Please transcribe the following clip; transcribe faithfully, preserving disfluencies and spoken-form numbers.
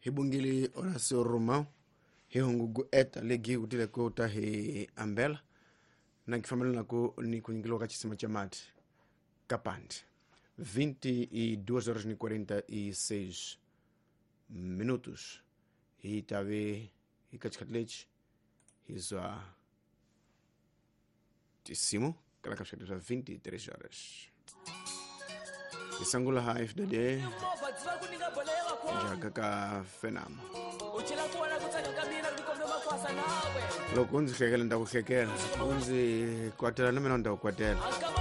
Hibungili Horacio Romão, hihungugu eta legi utile kota he ambela, na kifamili nako ni kuingilo kachisima chamati, kapande. vinte e duas horas e quarenta e seis minutos. E tave e kachikatlete hizwa tissimo, kala kachikatlete vinte e três horas. Isangula ha F D D jaga ka fenamo. Loko unzi khekela nda kukhekela, unzi kwatela na mina nda kukwatela.